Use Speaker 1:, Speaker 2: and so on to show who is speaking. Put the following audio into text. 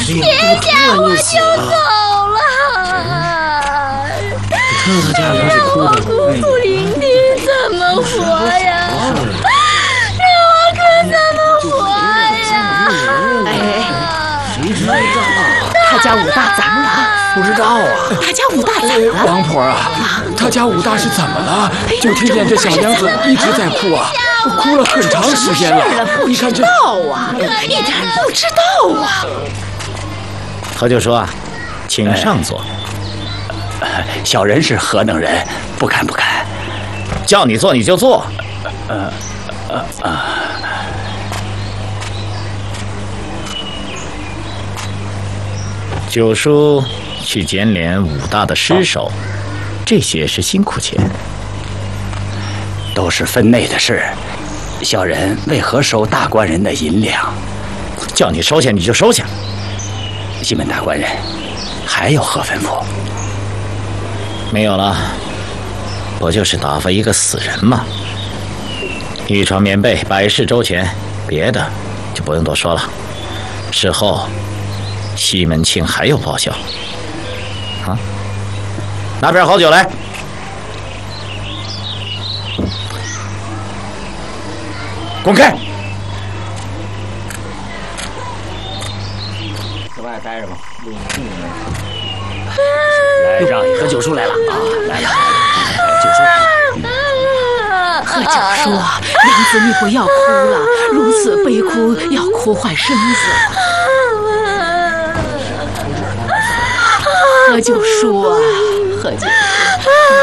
Speaker 1: 歇下我就走了。
Speaker 2: 他家人是哭的，
Speaker 1: 孤苦伶仃怎么活呀？让我可怎么活呀？
Speaker 2: 谁知道？
Speaker 3: 他家武大怎么了？
Speaker 2: 不知道啊。
Speaker 3: 他家武大怎么了？
Speaker 4: 王婆啊，他家武大是怎么了？就听见这小娘子一直在哭啊，哭了很长时间了。你看这，
Speaker 3: 一点不知道啊。
Speaker 5: 何九叔啊，请上座。
Speaker 6: 小人是何等人，不敢。
Speaker 5: 叫你坐你就坐。九叔去捡敛武大的尸首，这些是辛苦钱，
Speaker 6: 都是分内的事，小人为何收大官人的银两？
Speaker 5: 叫你收下你就收下。
Speaker 6: 西门大官人，还有何吩咐？
Speaker 5: 没有了，不就是打发一个死人吗？一床棉被，百事周全，别的就不用多说了。事后西门庆还有报销啊！拿瓶好酒来。滚开！
Speaker 2: 在外待着吧。
Speaker 6: 来，让
Speaker 2: 何九叔来了啊！来了，九叔。
Speaker 3: 何九叔，娘子你不要哭了，如此悲哭要哭坏身子。何九叔啊，何九叔。